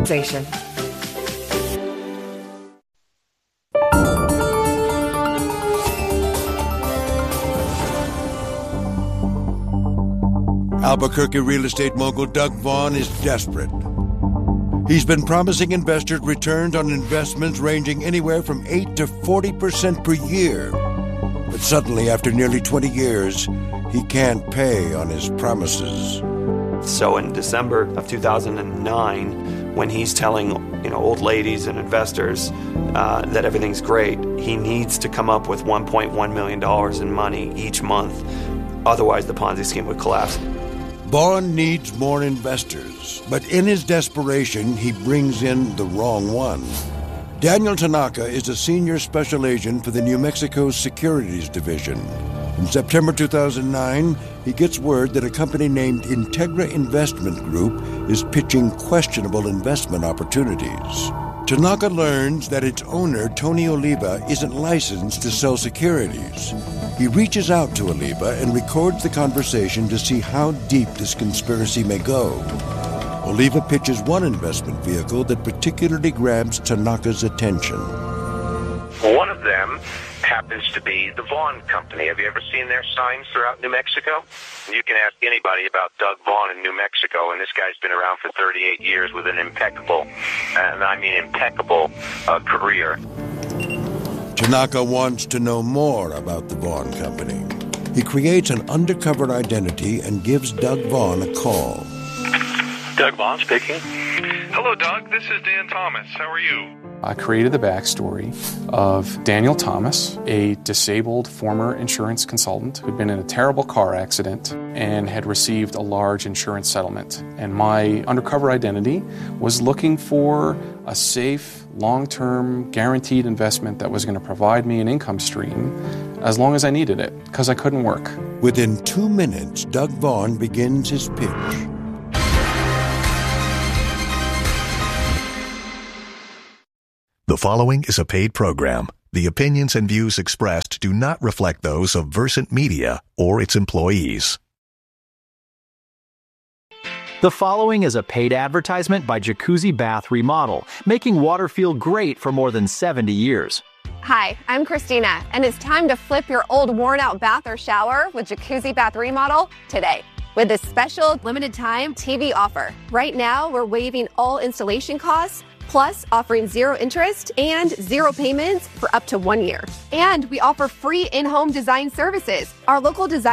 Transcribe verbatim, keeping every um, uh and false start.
Station. Albuquerque real estate mogul Doug Vaughn is desperate. He's been promising investors returns on investments ranging anywhere from eight to forty percent per year. But suddenly, after nearly twenty years, he can't pay on his promises. So in December of two thousand nine, when he's telling you know old ladies and investors uh, that everything's great, he needs to come up with one point one million dollars in money each month. Otherwise, the Ponzi scheme would collapse. Vaughn needs more investors, but in his desperation, he brings in the wrong one. Daniel Tanaka is a senior special agent for the New Mexico Securities Division. In September two thousand nine, he gets word that a company named Integra Investment Group is pitching questionable investment opportunities. Tanaka learns that its owner, Tony Oliva, isn't licensed to sell securities. He reaches out to Oliva and records the conversation to see how deep this conspiracy may go. Oliva pitches one investment vehicle that particularly grabs Tanaka's attention. One of them happens to be the Vaughn Company. Have you ever seen their signs throughout New Mexico? You can ask anybody about Doug Vaughn in New Mexico, and this guy's been around for thirty-eight years with an impeccable, and I mean impeccable, uh, career. Tanaka wants to know more about the Vaughn Company. He creates an undercover identity and gives Doug Vaughn a call. Doug Vaughn speaking. Hello, Doug. This is Dan Thomas. How are you? I created the backstory of Daniel Thomas, a disabled former insurance consultant who'd been in a terrible car accident and had received a large insurance settlement. And my undercover identity was looking for a safe, long-term, guaranteed investment that was going to provide me an income stream as long as I needed it, because I couldn't work. Within two minutes, Doug Vaughn begins his pitch. The following is a paid program. The opinions and views expressed do not reflect those of Versant Media or its employees. The following is a paid advertisement by Jacuzzi Bath Remodel, making water feel great for more than seventy years. Hi, I'm Christina, and it's time to flip your old worn-out bath or shower with Jacuzzi Bath Remodel today. With this special limited-time T V offer. Right now, we're waiving all installation costs, plus offering zero interest and zero payments for up to one year. And we offer free in-home design services. Our local design